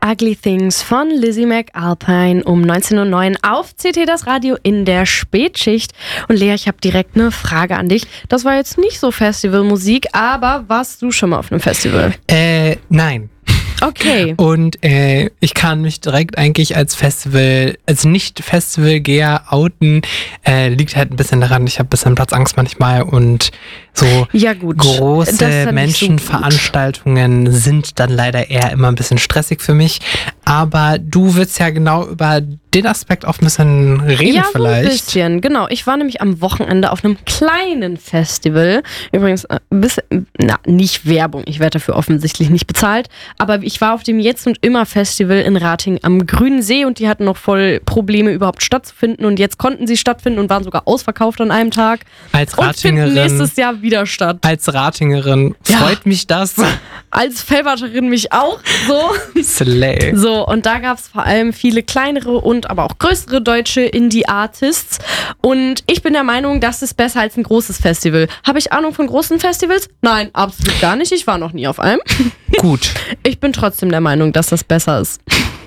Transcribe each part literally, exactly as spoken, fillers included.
Ugly Things von Lizzie McAlpine um neunzehn Uhr neun auf C T das Radio in der Spätschicht. Und Lea, ich habe direkt eine Frage an dich. Das war jetzt nicht so Festivalmusik, aber warst du schon mal auf einem Festival? Äh, nein. Okay. Und äh, ich kann mich direkt eigentlich als Festival, als Nicht-Festivalgeher outen. Äh, liegt halt ein bisschen daran, ich habe ein bisschen Platzangst manchmal und so ja, gut. große Menschenveranstaltungen so sind dann leider eher immer ein bisschen stressig für mich. Aber du willst ja genau über den Aspekt auch ein bisschen reden ja, vielleicht. Ja, so ein bisschen, genau. Ich war nämlich am Wochenende auf einem kleinen Festival. Übrigens, ein bisschen, na, nicht Werbung, ich werde dafür offensichtlich nicht bezahlt. Aber ich war auf dem Jetzt und Immer Festival in Ratingen am Grünen See und die hatten noch voll Probleme überhaupt stattzufinden. Und jetzt konnten sie stattfinden und waren sogar ausverkauft an einem Tag. Als Und Ratingerin, finden nächstes Jahr wieder statt. Als Ratingerin ja. freut mich das. Als Fellwatcherin mich auch. So. Slay. So, und da gab es vor allem viele kleinere und aber auch größere deutsche Indie-Artists. Und ich bin der Meinung, das ist besser als ein großes Festival. Habe ich Ahnung von großen Festivals? Nein, absolut gar nicht. Ich war noch nie auf einem. Gut. Ich bin trotzdem der Meinung, dass das besser ist.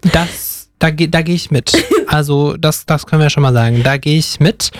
Das, da, da gehe ich mit. Also, das, das können wir schon mal sagen. Da gehe ich mit.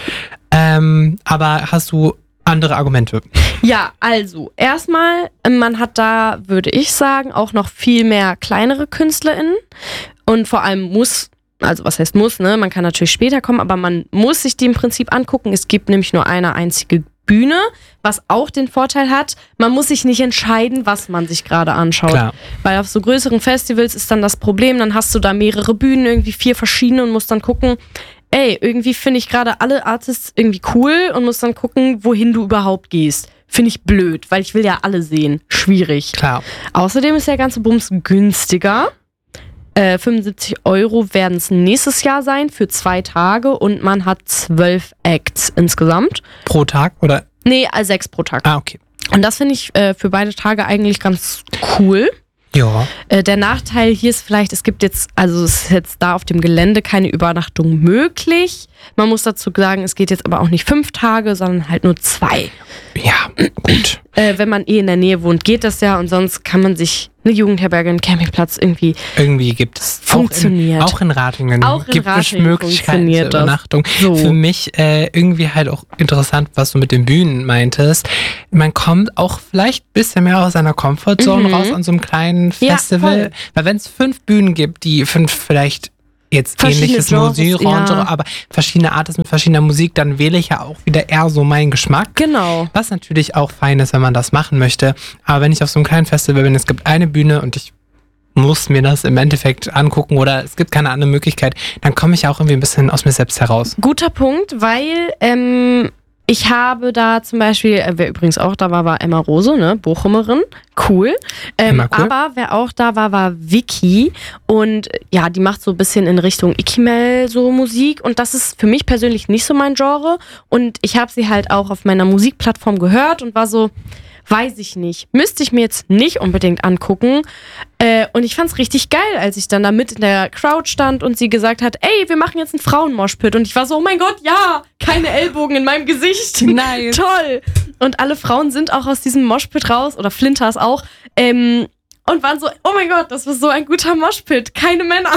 Ähm, aber hast du andere Argumente? Ja, also erstmal, man hat da, würde ich sagen, auch noch viel mehr kleinere KünstlerInnen und vor allem muss, also was heißt muss, ne? Man kann natürlich später kommen, aber man muss sich die im Prinzip angucken. Es gibt nämlich nur eine einzige Bühne, was auch den Vorteil hat, man muss sich nicht entscheiden, was man sich gerade anschaut. Klar. Weil auf so größeren Festivals ist dann das Problem, dann hast du da mehrere Bühnen, irgendwie vier verschiedene und musst dann gucken, ey, irgendwie finde ich gerade alle Artists irgendwie cool und muss dann gucken, wohin du überhaupt gehst. Finde ich blöd, weil ich will ja alle sehen. Schwierig. Klar. Außerdem ist der ganze Bums günstiger. Äh, fünfundsiebzig Euro werden es nächstes Jahr sein für zwei Tage und man hat zwölf Acts insgesamt. Pro Tag oder? Nee, also sechs pro Tag. Ah, okay. Und das finde ich äh, für beide Tage eigentlich ganz cool. Ja. Äh, der Nachteil hier ist vielleicht, es gibt jetzt, also es ist jetzt da auf dem Gelände keine Übernachtung möglich. Man muss dazu sagen, es geht jetzt aber auch nicht fünf Tage, sondern halt nur zwei. Ja, gut. Äh, wenn man eh in der Nähe wohnt, geht das ja und sonst kann man sich eine Jugendherberge, einen Campingplatz irgendwie. Irgendwie gibt es. Funktioniert. Auch in, auch in Ratingen auch in gibt Ratingen es Möglichkeiten zur Übernachtung. So. Für mich äh, irgendwie halt auch interessant, was du mit den Bühnen meintest. Man kommt auch vielleicht ein bisschen mehr aus seiner Comfortzone mhm. raus an so einem kleinen Festival. Ja, weil wenn es fünf Bühnen gibt, die fünf vielleicht jetzt ähnliches Musikgenre, ja. aber verschiedene Artists mit verschiedener Musik, dann wähle ich ja auch wieder eher so meinen Geschmack. Genau. Was natürlich auch fein ist, wenn man das machen möchte. Aber wenn ich auf so einem kleinen Festival bin, es gibt eine Bühne und ich muss mir das im Endeffekt angucken oder es gibt keine andere Möglichkeit, dann komme ich auch irgendwie ein bisschen aus mir selbst heraus. Guter Punkt, weil ähm, ich habe da zum Beispiel, äh, wer übrigens auch da war, war Emma Rose, ne, Bochumerin, cool. Ähm, Emma, cool. Aber wer auch da war, war Vicky und ja, die macht so ein bisschen in Richtung Ikimel so Musik und das ist für mich persönlich nicht so mein Genre und ich habe sie halt auch auf meiner Musikplattform gehört und war so, weiß ich nicht. Müsste ich mir jetzt nicht unbedingt angucken. Äh, und ich fand's richtig geil, als ich dann da mit in der Crowd stand und sie gesagt hat, ey, wir machen jetzt einen Frauen-Moshpit. Und ich war so, oh mein Gott, ja, keine Ellbogen in meinem Gesicht. Nice. Toll. Und alle Frauen sind auch aus diesem Moshpit raus, oder Flinters auch, ähm, und waren so, oh mein Gott, das war so ein guter Moshpit, keine Männer.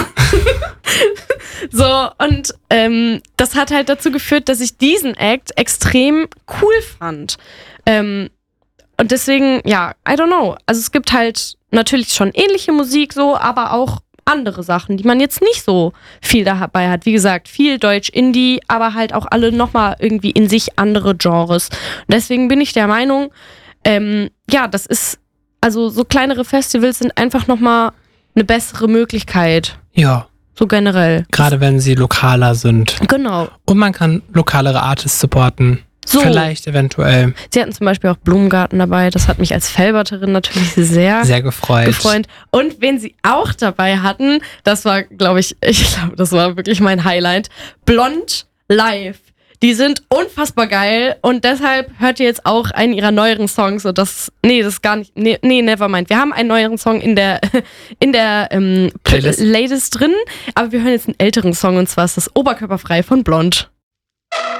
So, und ähm, das hat halt dazu geführt, dass ich diesen Act extrem cool fand. Ähm, Und deswegen, ja, I don't know. Also es gibt halt natürlich schon ähnliche Musik so, aber auch andere Sachen, die man jetzt nicht so viel dabei hat. Wie gesagt, viel Deutsch-Indie, aber halt auch alle nochmal irgendwie in sich andere Genres. Und deswegen bin ich der Meinung, ähm, ja, das ist, also so kleinere Festivals sind einfach nochmal eine bessere Möglichkeit. Ja. So generell. Gerade wenn sie lokaler sind. Genau. Und man kann lokalere Artists supporten. So. Vielleicht, eventuell. Sie hatten zum Beispiel auch Blumengarten dabei. Das hat mich als Fellwatterin natürlich sehr, sehr gefreut. gefreut. Und wen sie auch dabei hatten, das war, glaube ich, ich glaube, das war wirklich mein Highlight. Blond live. Die sind unfassbar geil und deshalb hört ihr jetzt auch einen ihrer neueren Songs. Und das, nee, das ist gar nicht, nee, nee, nevermind. Wir haben einen neueren Song in der, in der ähm, Playlist. Playlist drin, aber wir hören jetzt einen älteren Song und zwar ist das Oberkörperfrei von Blond.